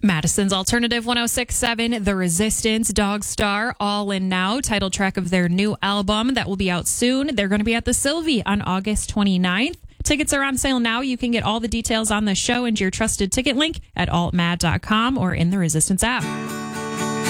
Madison's Alternative 106.7, The Resistance, Dog Star, All In Now, title track of their new album that will be out soon. They're going to be at the Sylvie on August 29th. Tickets are on sale now. You can get all the details on the show and your trusted ticket link at altmad.com or in the Resistance app.